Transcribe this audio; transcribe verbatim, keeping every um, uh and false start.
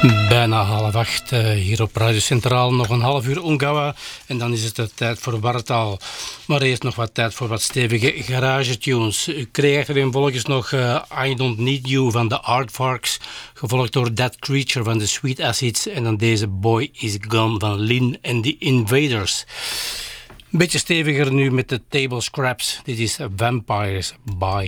Bijna half acht uh, hier op Radio Centraal. Nog een half uur Ongawa en dan is het de tijd voor Wartaal. Maar eerst nog wat tijd voor wat stevige garage tunes. U krijgt er in volgens nog uh, I Don't Need You van de Aardvarks, gevolgd door That Creature van de Sweet Acids en dan deze Boy Is Gone van Lynn and the Invaders. Een beetje steviger nu met de Table Scraps. Dit is Vampires by